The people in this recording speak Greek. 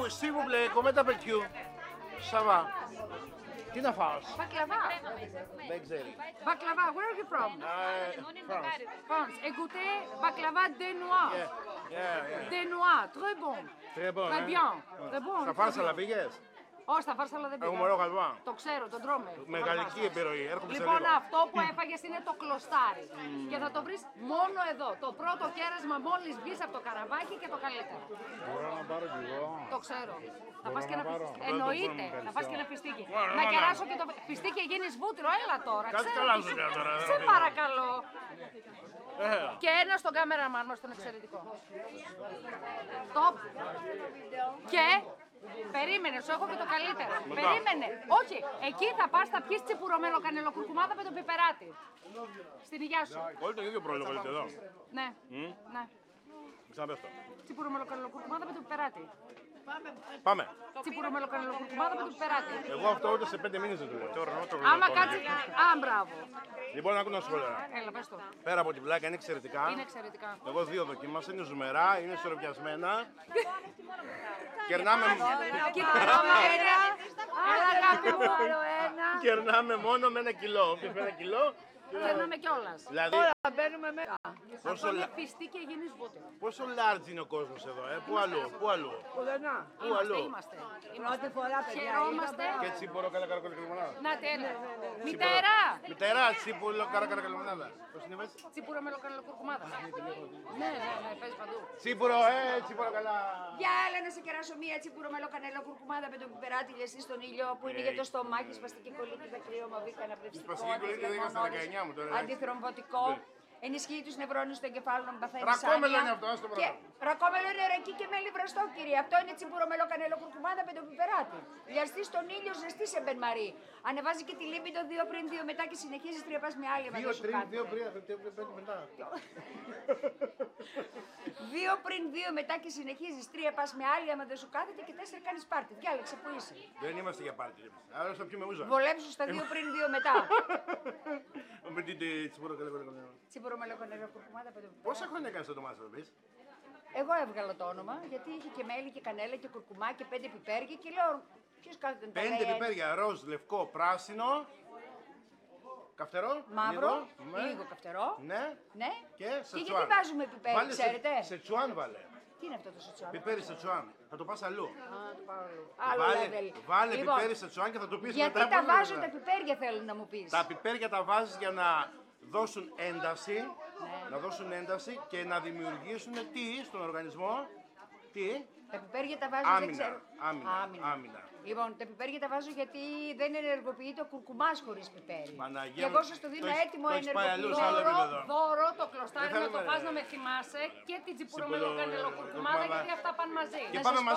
S'il vous plaît, comment t'appelles-tu? Ça va. Τι να φάω? Baklava. Δεν ξέρει. Baklava, where are you from? France. France. Écoutez, baklava de noix. Yeah. De noix, très bon. Très bon, Très bien. Très bon. Στα φάρσαλα πήγες? Όχι, στα φάρσαλα δεν Έχουμε πήγα. ωραίο γαλβά. Το ξέρω, τον τρώμε. Με γαλλική επιρροή, έρχομαι σε Λοιπόν, λίγο. αυτό που έφαγες είναι το κλωστάρι. Και θα το βρεις μόνο εδώ. Το πρώτο κέρασμα μόλις βγεις από το καραβάκι και το καλύτερο. Μπορώ να πάρω κι εγώ. Το ξέρω. Θα πας και ένα πάρω. φιστίκι. Εννοείται, Ευχαριστώ. θα πας και ένα φιστίκι. Ωραία, Να ωραία. κεράσω και το φιστίκι γίνεις βούτυρο, έλα τώρα. Κάτσε ξέρω καλά τι σου σου- λέω τώρα, Σε δεν παρακαλώ. Και ένα στον κάμεραμαν μας, τον εξαιρετικό. Top. Και περίμενε, σου έχω και το καλύτερο. Περίμενε. Όχι, εκεί θα πας, θα πιεις τσιπουρωμένο κανελοκουρκουμάδα με το πιπεράτι. Στην υγειά σου. Όλοι το ίδιο πρόβλημα έχετε εδώ. Ναι. Ναι. Ξαναπες το. Τσιπουρωμένο κανελοκουρκουμάδα με το πιπεράτι. Πάμε. Τσιπουρωμένο κανελοκουρκουμάδα με το πιπεράτι. Εγώ αυτό ούτε σε 5 μήνες δεν το λέω. Άμα κάτσει. Α, μπράβο. Λοιπόν, άκου να σου πω τώρα. Έλα, πες το. Πέρα από την πλάκα είναι εξαιρετικά. Είναι εξαιρετικά. Εγώ 2 δοκίμασα, είναι ζουμερά, είναι ισορροπιασμένα. Κερνάμε, Κοίτα, έλα, αγάπη μου. κερνάμε μόνο με 1 κιλό. Όποιος με 1 κιλό. Κερνάμε κιόλας. Δηλαδή, Μπαίνουμε μέσα. πόσο, Αυτό είναι λα- πιστή και γίνεις βούτυρο. πόσο large είναι ο κόσμος εδώ, πού αλλού, πού αλλού. Πού αλλού. Είμαστε. Πρώτη φορά, χαιρόμαστε. Και τσίπουρο καλά καρακολικολιμονάδα. Να τέλα. Μητέρα! Μητέρα, τσίπουρο καλά καρακολιμονάδα. Πώς είναι βες? Τσίπουρο με λοκανελοκουρκουμάδα. Ναι, παίζει παντού. Τσίπουρο, τσίπουρο καλά. Για έλα να σε κεράσω μία τσιπουρομέλο κανέλα κουρκουμάδα με το πιπεράτι λιαστή στον ήλιο που είναι για το στομάχι, σπαστική κολλήτη, δακρύωμα, βήκα, αναπνευστικό, σπαστική κολλήτη δεν είχα στα 19 μου τώρα, αντιθρομβωτικό, ενισχύει τους νευρώνες του εγκεφάλου, παθαίνει Ρακόμελο σάνια. είναι αυτό, άστο Και μπράβο. ρακόμελο είναι ρακί και μέλι βραστό, κύριε. Αυτό είναι τσιπουρομέλο κανέλα κουρκουμάδα με το πιπεράτι. Λιαστή στον ήλιο, ζεστή σε μπεν μαρί. Ανεβάζει και τη λίμπη το 2 πριν 2 μετά και συνεχίζει 3 πας με άλλη. 2 πριν, 5 μετά. 2 πριν 2 μετά και συνεχίζει 3 πας με άλλη άμα δεν σου κάθεται και 4 κάνει πάρτι. Διάλεξε που είσαι. Δεν είμαστε για πάρτι. Άρα θα πιούμε ούζα. Βολέψου στα 2 πριν 2 μετά. Με την τσίπουρο καλά καρακολιμονάδα. Τσιπουρομελοκονέλα κουρκουμάδα με το πιπεράτι. Πόσα χρόνια κάνεις το όνομά σου, πεις? Εγώ έβγαλα το όνομα γιατί είχε και μέλι και κανέλα και κουρκουμά και 5 πιπέρια και λέω ποιος κάθεται να τα 5 λέει. πιπέρια, ροζ, λευκό, πράσινο. Καυτερό. Μαύρο, ναι. λίγο καυτερό. Ναι. Ναι. Και γιατί σετσουάν. βάζουμε πιπέρι, Βάλε ξέρετε. Σετσουάν βάλε. Τι είναι αυτό το σετσουάν. Πιπέρι σετσουάν. Θα το πας αλλού. Το πάω αλλού. Άλλο level. Βάλε Λοιπόν, πιπέρι σετσουάν και θα το πεις γιατί μετά. τα πώς βάζω είναι. τα πιπέρια θέλω να μου πεις. Τα πιπέρια τα βάζεις για να δώσουν ένταση, Ναι. να δώσουν ένταση και να δημιουργήσουν τι στον οργανισμό, τι, Τα πιπέρια τα βάζω, δεν ξέρω. άμυνα. Λοιπόν, τα πιπέρια τα βάζω γιατί δεν ενεργοποιείται ο κουρκουμάς χωρίς πιπέρι. Παναγία Και μου, εγώ σας το δίνω το έχεις- έτοιμο το έχεις πάει αλλού σε άλλο ενεργοποιημένο. επίπεδο. Δώρο το κλωστάρι Δεν να το θέλουμε, φας ρε. να με θυμάσαι και την τσιπουρωμένο Τσιπουρο- κανελοκουρκουμάδα γιατί αυτά πάνε μαζί. Και Να πάμε σας μαζί.